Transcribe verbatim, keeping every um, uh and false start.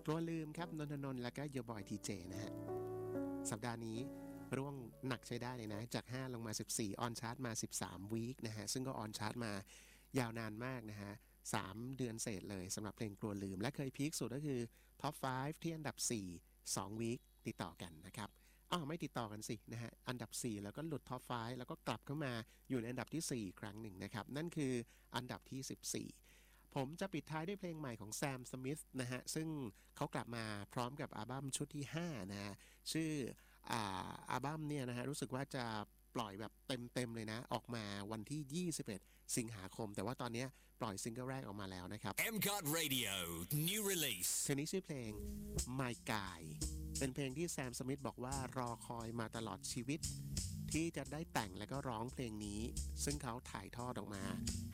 กลัวลืมครับนนทนนท์แล้วก็โยบอยทีเจนะฮะสัปดาห์นี้ร่วงหนักใช้ได้เลยนะจากห้าลงมาสิบสี่ออนชาร์ตมาสิบสามวีคนะฮะซึ่งก็ออนชาร์ตมายาวนานมากนะฮะสามเดือนเศษเลยสำหรับเพลงกลัวลืมและเคยพีคสุดก็คือท็อปห้าที่อันดับสี่ สองวีคติดต่อกันนะครับอ้าวไม่ติดต่อกันสินะฮะอันดับสี่แล้วก็หลุดท็อปห้าแล้วก็กลับเข้ามาอยู่ในอันดับที่สี่ครั้งหนึ่งนะครับนั่นคืออันดับที่สิบสี่ผมจะปิดท้ายด้วยเพลงใหม่ของแซมสมิธนะฮะซึ่งเขากลับมาพร้อมกับอัลบั้มชุดที่ห้านะฮะชื่ออ่าอัลบั้มเนี่ยนะฮะรู้สึกว่าจะปล่อยแบบเต็มๆเลยนะออกมาวันที่ยี่สิบเอ็ดสิงหาคมแต่ว่าตอนนี้ปล่อยซิงเกิลแรกออกมาแล้วนะครับเอ็ม ซี โอ ที Radio New Release เพลงนี้ชื่อเพลง My Guy เป็นเพลงที่แซมสมิธบอกว่ารอคอยมาตลอดชีวิตที่จะได้แต่งและก็ร้องเพลงนี้ซึ่งเขาถ่ายทอดออกมา